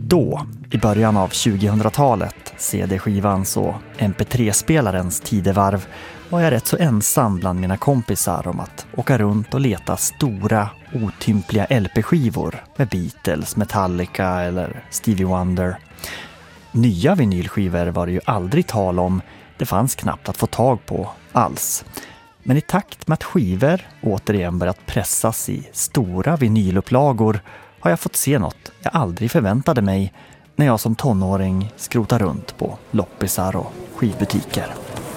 Då, i början av 2000-talet, CD-skivans och MP3-spelarens tidevarv, var jag rätt så ensam bland mina kompisar om att åka runt och leta stora, otympliga LP-skivor med Beatles, Metallica eller Stevie Wonder. Nya vinylskivor var det ju aldrig tal om, det fanns knappt att få tag på alls. Men i takt med att skivor återigen börjat pressas i stora vinylupplagor har jag fått se något jag aldrig förväntade mig när jag som tonåring skrotar runt på loppisar och skivbutiker.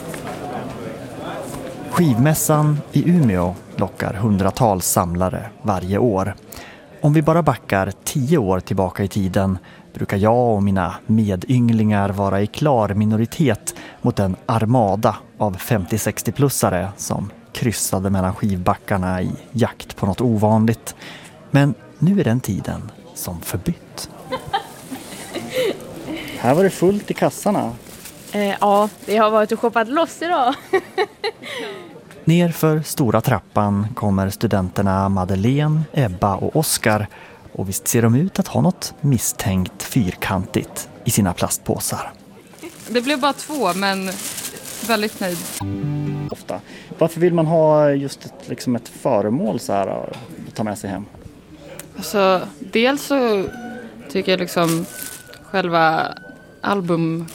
Skivmässan i Umeå lockar hundratals samlare varje år. Om vi bara backar 10 år tillbaka i tiden brukar jag och mina medynglingar vara i klar minoritet mot en armada av 50-60-plussare som kryssade mellan skivbackarna i jakt på något ovanligt. Men nu är den tiden som förbytt. Här var det fullt i kassarna. Ja, vi har varit och shoppat loss idag. Ner för stora trappan kommer studenterna Madeleine, Ebba och Oskar. Och visst ser de ut att ha något misstänkt fyrkantigt i sina plastpåsar. Det blev bara 2, men väldigt nöjd. Ofta. Varför vill man ha just ett föremål så här att ta med sig hem? Alltså, dels så tycker jag själva